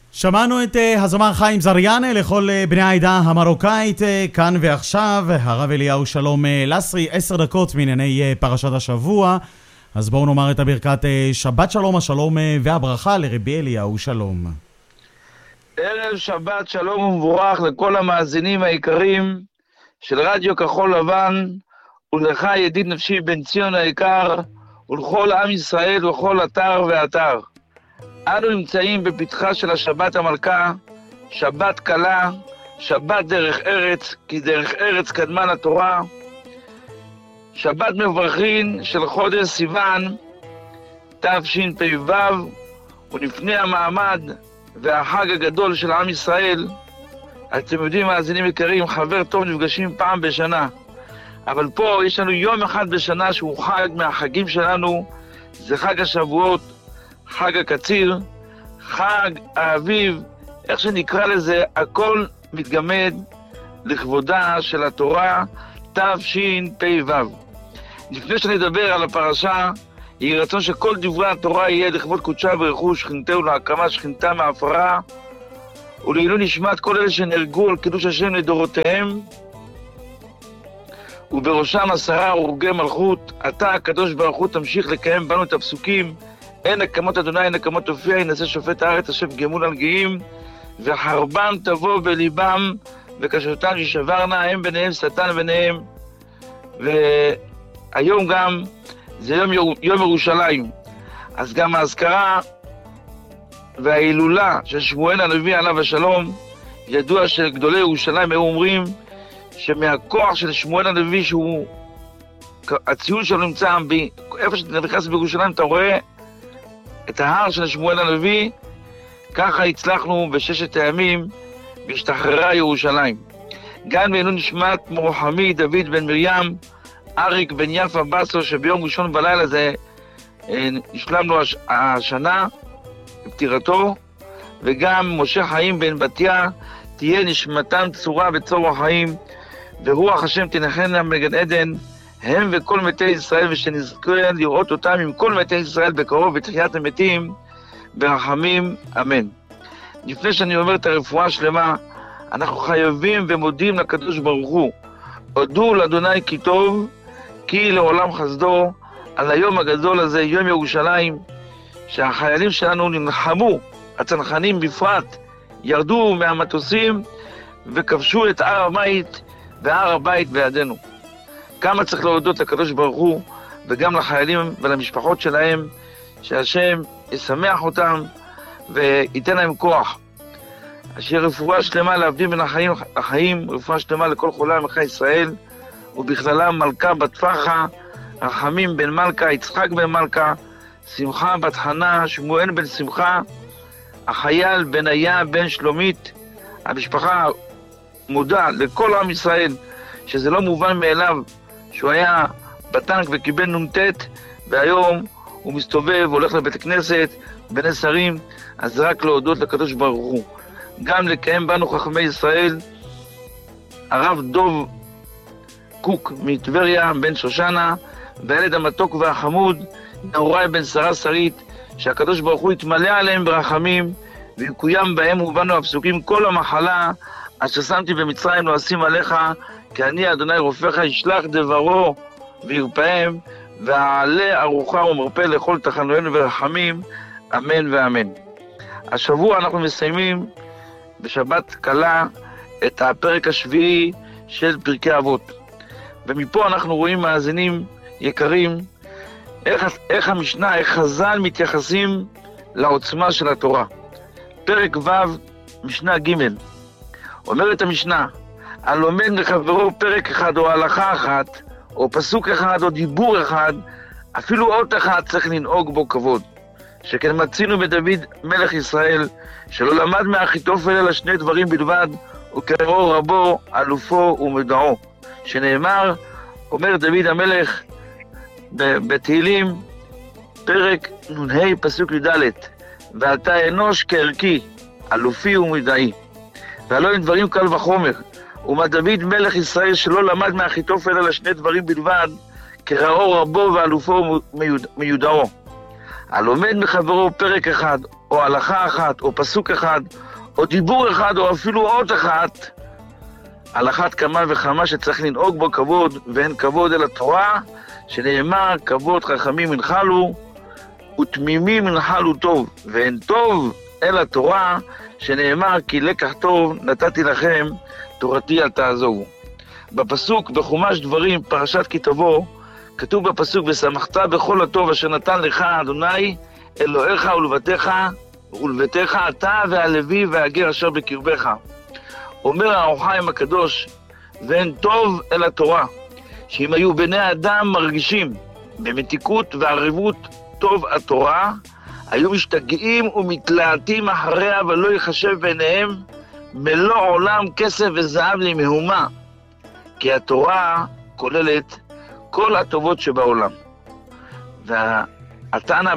שמענו את הזמר חיים זריאן לכל בני העדה המרוקאית. כאן ועכשיו הרב אליהו שלום לסרי, 10 דקות מענייני פרשת השבוע. אז בואו נאמר את הברכת שבת שלום, השלום והברכה לרבי אליהו שלום. ערב שבת שלום ומבורך לכל המאזינים היקרים של רדיו כחול לבן, ולך ידיד נפשי בן ציון היקר, ולכל עם ישראל וכל אתר ואתר. אנו נמצאים בפתחה של השבת המלכה, שבת קלה, שבת דרך ארץ, כי דרך ארץ קדמה לתורה, שבת מברכין של חודש סיוון, תשפ"ו, ולפני המעמד והחג הגדול של עם ישראל. אתם יודעים, מאזינים יקרים, חבר טוב נפגשים פעם בשנה, אבל פה יש לנו יום אחד בשנה שהוא חג מהחגים שלנו, זה חג השבועות, חג הקציר, חג האביב, איך שנקרא לזה, הכל מתגמד לכבודה של התורה, תשפ"ו. לפני שנדבר על הפרשה, יהי רצון שכל דברי התורה יהיה לכבוד קודשה ורכוש שכינתנו, להקמת שכינתה מעפרה, ולעילוי נשמת כל אלה שנהרגו על קידוש השם לדורותיהם, ובראשם 10 הרוגי מלכות. אתה הקדוש ברוך הוא תמשיך לקיים בנו את הפסוקים, אין נקמות אדוני, אין נקמות תופיע, ינשא שופט הארץ השם גמול על גאים, וחרבם תבוא בליבם, וקשתן ישברנה, הם ביניהם שטן ביניהם. והיום גם זה יום ירושלים, אז גם האזכרה וההילולה של שמואל הנביא עליו השלום, ידוע שגדולי ירושלים היו אומרים שמהכוח של שמואל הנביא, שהוא הציון שלו נמצא איפה שאתה נכנס בירושלים, אתה רואה את ההר של שמואל הנביא. ככה הצלחנו בששת הימים והשתחררה ירושלים. גם בעילוי נשמת מורחמי דוד בן מרים, אריק בן יפה בסו, שביום ראשון בלילה זה נשלם לו השנה בפטירתו, וגם משה חיים בן בתיה, תהיה נשמתם צורה בצור החיים, ורוח השם תנחנה בגן עדן, הם וכל מתי ישראל, ושנזכה לראות אותם עם כל מתי ישראל בקרוב בתחיית המתים ברחמים, אמן. לפני שאני אומר את הרפואה השלמה, אנחנו חייבים ומודים לקדוש ברוך הוא. הודו לאדוני כי טוב, כי לעולם חסדו, על היום הגדול הזה, יום ירושלים, שהחיילים שלנו נלחמו, הצנחנים בפרט, ירדו מהמטוסים וכבשו את הר הבית, והר הבית בידינו. כמה צריך להודות לקדוש ברוך הוא, וגם לחיילים ולמשפחות שלהם, שהשם ישמח אותם וייתן להם כוח. אשר רפואה שלמה להבדיל בין החיים, רפואה שלמה לכל חולי עמך ישראל, ובכללם מלכה בת פחה, רחמים בן מלכה, יצחק בן מלכה, שמחה בת חנה, שמואל בן שמחה, החייל בן היה בן שלומית. המשפחה מודע לכל עם ישראל שזה לא מובן מאליו שהוא היה בטנק וקיבל נ"ט, והיום הוא מסתובב, הולך לבית הכנסת, בני שרים. אז רק להודות לקדוש ברוך הוא. גם לקיים בנו חכמי ישראל, הרב דוב קוק מטבריה, בן שושנה, והילד המתוק והחמוד, נאורי בן שרה שרית, שהקדוש ברוך הוא יתמלא עליהם ברחמים, ויקוים בהם ובנו הפסוקים, כל המחלה אשר שמתי במצרים לא אשים עליך, כי אני אדוני רופאך, ישלח דברו וירפאם, ועלה ארוחה ומרפא לכל תחנוינו ורחמים, אמן ואמן. השבוע אנחנו מסיימים בשבת קלה את הפרק השביעי של פרקי אבות, ומפה אנחנו רואים, מאזינים יקרים, איך המשנה, איך חז"ל מתייחסים לעוצמה של התורה. פרק ו', משנה ג', אומרת המשנה, הלומד לחברו פרק אחד או הלכה אחת, או פסוק אחד או דיבור אחד, אפילו אות אחד צריך לנהוג בו כבוד. שכן מצינו בדוד מלך ישראל, שלא למד מאחיתופל אלא 2 דברים בלבד, וקראו רבו, אלופו ומדעו. שנאמר, אומר דוד המלך בתהילים, פרק נ"ה פסוק י"ד, ואתה אנוש כערכי, אלופי ומדעי. והלא הם דברים קל וחומר, ומה דוד מלך ישראל שלא למד מאחיתופל אלא 2 דברים בלבד, קראו רבו ואלופו מיודעו. הלומד מחברו פרק אחד, או הלכה אחת, או פסוק אחד, או דיבור אחד, או אפילו אות אחת, על אחת כמה וכמה שצריך לנהוג בו כבוד, ואין כבוד אל התורה, שנאמר כבוד חכמים ינחלו, ותמימים ינחלו טוב, ואין טוב אל התורה, שנאמר כי לקח טוב נתתי לכם, תורתי אל תעזובו. בפסוק בחומש דברים, פרשת כי תבוא, כתוב בפסוק, ושמחת בכל הטוב אשר נתן לך אדוני אלוהיך ולבטיך אתה והלוי והגר אשר בקרבך. אומר האור החיים הקדוש, ואין טוב אל התורה, שאם היו בני אדם מרגישים במתיקות וערבות טוב התורה, היו משתגעים ומתלהטים אחריה, ולא יחשב ביניהם מלוא עולם כסף וזהב למהומה, כי התורה כוללת כל הטובות שבעולם. והתנא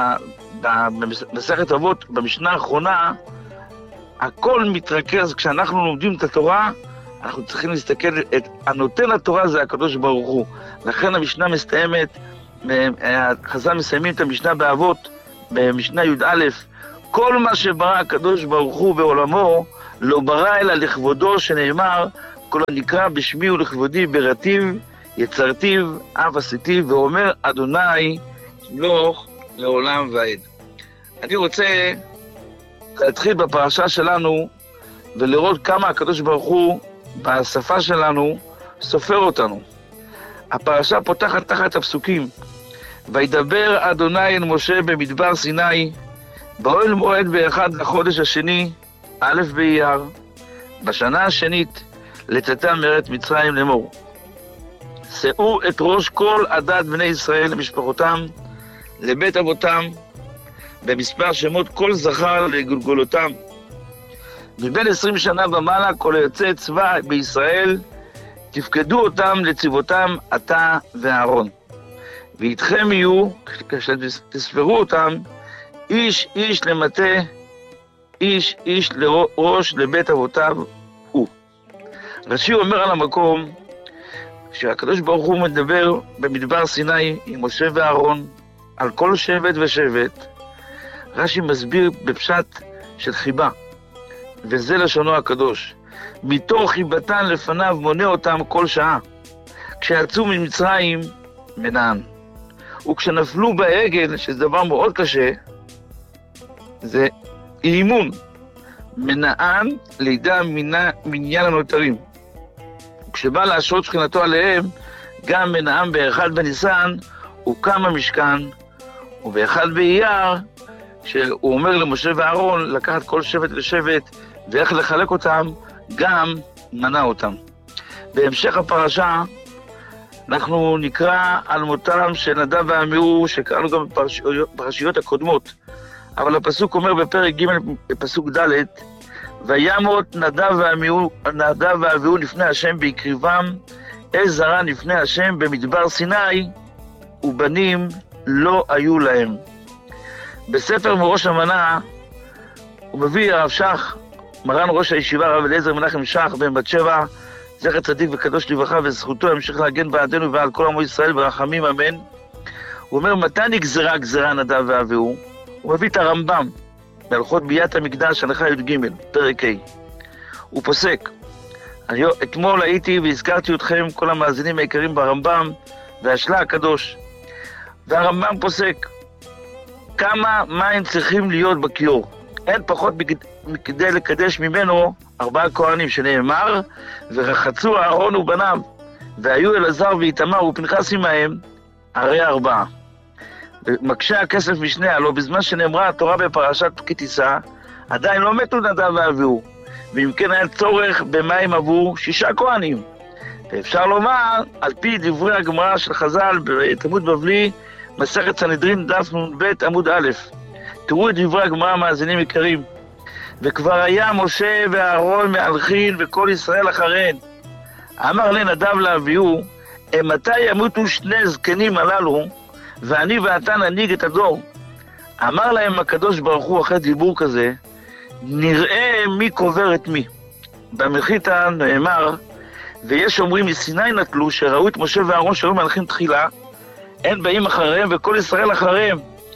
במסכת אבות, במשנה האחרונה, הכל מתרכז. כשאנחנו לומדים את התורה, אנחנו צריכים להסתכל, הנותן התורה זה הקדוש ברוך הוא. לכן המשנה מסתיימת, חז"ל מסיימים את המשנה באבות, במשנה י"א, כל מה שברא הקדוש ברוך הוא בעולמו, לא ברא אלא לכבודו, שנאמר, כל הנקרא בשמי ולכבודי בראתיו, יצרתיו, אף עשיתיו, ואומר אדוני ימלוך לעולם ועד. אני רוצה להתחיל בפרשה שלנו ולראות כמה הקדוש ברוך הוא בשפה שלנו סופר אותנו. הפרשה פותחת תחת הפסוקים, וידבר אדוני אל משה במדבר סיני, באוהל מועד באחד לחודש השני, א' באייר, בשנה השנית, לצאתם מארץ מצרים לאמור. שאו את ראש כל עדת בני ישראל למשפחותם, לבית אבותם, במספר שמות כל זכר לגולגולותם. מבין 20 שנה ומעלה כל יוצאי צבא בישראל, תפקדו אותם לצבאותם אתה ואהרון. ואיתכם יהיו, כשתספרו אותם, איש איש למטה, איש איש לראש לבית אבותיו הוא. רש"י אומר על המקום, כשהקדוש ברוך הוא מדבר במדבר סיני עם משה ואהרון, על כל שבט ושבט, רש"י מסביר בפשט של חיבה, וזה לשונו הקדוש. מתוך חיבתן לפניו מונה אותם כל שעה. כשיצאו ממצרים מנען. וכשנפלו בעגל, שזה דבר מאוד קשה, זה אימון. מנען לידע מניין הנותרים. וכשבא להשרות שכינתו עליהם, גם מנען באחד בניסן, הוקם המשכן, ובאחד באייר, שהוא אומר למשה ואהרון לקחת כל שבט ושבט, ואיך לחלק אותם, גם מנה אותם. בהמשך הפרשה, אנחנו נקרא על מותם של נדב ואביהו, שקראנו גם בפרשיות הקודמות. אבל הפסוק אומר בפרק ג' בפסוק ד', וימות נדב ואביהו לפני השם בהקריבם, אש זרה לפני השם במדבר סיני, ובנים לא היו להם. בספר מראש המנה, הוא מביא הרב שך, מרן ראש הישיבה הרב אליעזר מנחם שך בן בת שבע, זכר צדיק וקדוש לברכה, וזכותו ימשיך להגן בעדנו ועל כל עמו ישראל ברחמים אמן. הוא אומר, מתי נגזרה גזרה נדב ואביהו? הוא מביא את הרמב"ם, בהלכות ביאת המקדש, הלכה י"ג, פרק ה'. הוא פוסק, אתמול הייתי והזכרתי אתכם, כל המאזינים היקרים ברמב"ם, והשלה הקדוש. והרמב"ם פוסק, כמה מים צריכים להיות בכיור. אין פחות כדי לקדש ממנו 4 כהנים, שנאמר, ורחצו אהרון ובניו, והיו אלעזר ואיתמר ופנחס עמהם, הרי 4. ומקשה הכסף משנה, הלא בזמן שנאמרה התורה בפרשת כי תישא, עדיין לא מתו נדב ואביהו, ואם כן היה צורך במים עבור 6 כהנים. ואפשר לומר, על פי דברי הגמרא של חז"ל בתלמוד בבלי, מסכת סנהדרין דף נ"ב עמוד א', תראו את דברי הגמרא מאזינים יקרים. וכבר היה משה ואהרון מהלכין וכל ישראל אחריהן. אמר לנדב לאביהו, מתי ימותו 2 זקנים הללו, ואני ואתה ננהיג את הדור? אמר להם הקדוש ברוך הוא אחרי דיבור כזה, נראה מי קובר את מי. במלכיתא נאמר, ויש אומרים מסיני נטלו, שראו את משה ואהרון שהיו מהלכים תחילה, אין באים אחריהם וכל ישראל אחריהם.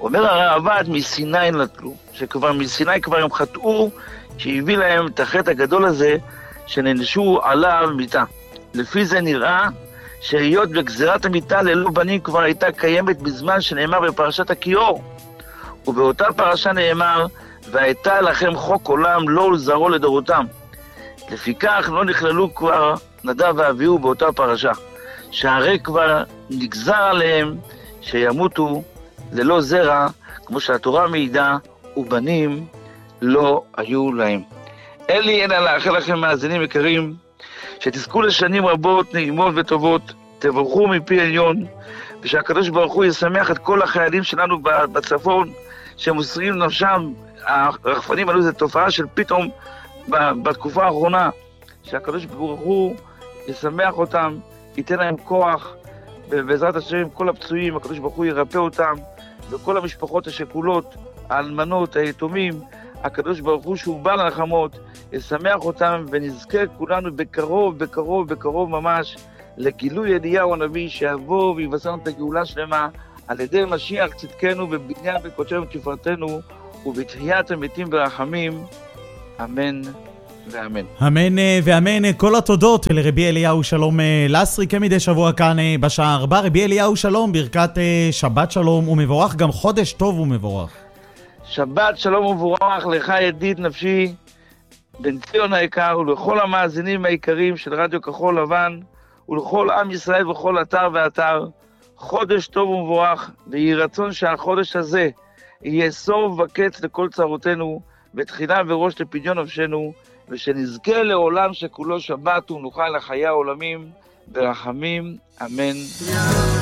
אומר הרעב"ד, מסיני נטלו, שכבר מסיני כבר הם חטאו, שהביא להם את החטא הגדול הזה, שנענשו עליו מיתה. לפי זה נראה שהיות בגזירת המיתה ללא בנים כבר הייתה קיימת בזמן שנאמר בפרשת הכיור. ובאותה פרשה נאמר, והייתה לכם חוק עולם לא ולזרעו לדורותם. לפיכך לא נכללו כבר נדב ואביהו באותה פרשה, שהרי כבר נגזר עליהם שימותו ללא זרע, כמו שהתורה מעידה, ובנים לא היו להם. אין לי אלא לאחל לכם מאזינים יקרים, שתזכו לשנים רבות נעימות וטובות, תבורכו מפי עליון, ושהקדוש ברוך הוא ישמח את כל החיילים שלנו בצפון, שמוסרים נפשם. הרחפנים עלו, זו תופעה של פתאום בתקופה האחרונה, שהקדוש ברוך הוא ישמח אותם, ייתן להם כוח, ובעזרת השם כל הפצועים, הקדוש ברוך הוא ירפא אותם, וכל המשפחות השכולות, האלמנות, היתומים, הקדוש ברוך הוא שהוא בא לנחמות, ישמח אותם, ונזכה כולנו בקרוב, בקרוב, בקרוב ממש, לגילוי אליהו הנביא, שיבוא ויבשר את הגאולה שלמה, על ידי משיח צדקנו, ובבניין בקודשנו תפארתנו, ובתחיית המתים ברחמים, אמן ואמן. אמן ואמן. כל התודות לרבי אליהו שלום לסרי, כמדי שבוע כאן בשעה 4. רבי אליהו שלום, ברכת שבת שלום ומבורך, גם חודש טוב ומבורך. שבת שלום ומבורך לך ידיד נפשי, בן ציון היקר, ולכל המאזינים העיקרים של רדיו כחול לבן, ולכל עם ישראל וכל אתר ואתר, חודש טוב ומבורך, ויהי רצון שהחודש הזה יהיה סוף וקץ לכל צרותינו, ותחילה וראש לפדיון נפשנו, ושנזכה לעולם שכולו שבת ונוכל לחיי העולמים ברחמים, אמן.